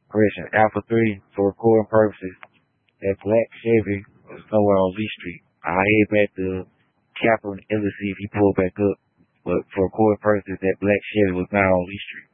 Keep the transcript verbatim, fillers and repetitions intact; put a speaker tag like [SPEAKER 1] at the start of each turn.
[SPEAKER 1] correction, Alpha three, for recording purposes, that black Chevy was somewhere on Lee Street. I head back to Capitol and see if he pulled back up. But for recording purposes, that black Chevy was not on Lee Street.